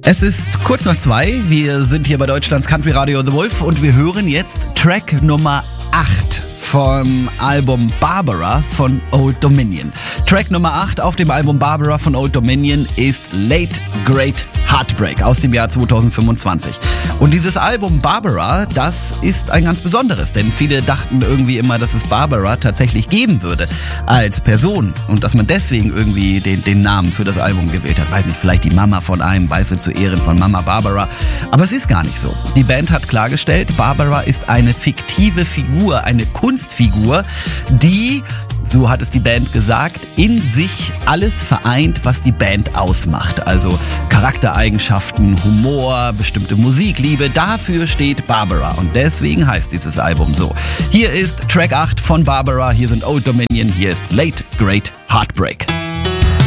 Es ist kurz nach 2. Wir sind hier bei Deutschlands Country Radio The Wolf und wir hören jetzt Track Nummer 8 vom Album Barbara von Old Dominion. Track Nummer 8 auf dem Album Barbara von Old Dominion ist Late Great Heartbreak aus dem Jahr 2025. Und dieses Album Barbara, das ist ein ganz besonderes, denn viele dachten irgendwie immer, dass es Barbara tatsächlich geben würde als Person und dass man deswegen irgendwie den Namen für das Album gewählt hat. Weiß nicht, vielleicht die Mama von einem, weißt du, zu Ehren von Mama Barbara. Aber es ist gar nicht so. Die Band hat klargestellt, Barbara ist eine fiktive Figur, eine Kunstfigur, die, so hat es die Band gesagt, in sich alles vereint, was die Band ausmacht. Also Charaktereigenschaften, Humor, bestimmte Musikliebe, dafür steht Barbara. Und deswegen heißt dieses Album so. Hier ist Track 8 von Barbara, hier sind Old Dominion, hier ist Late Great Heartbreak.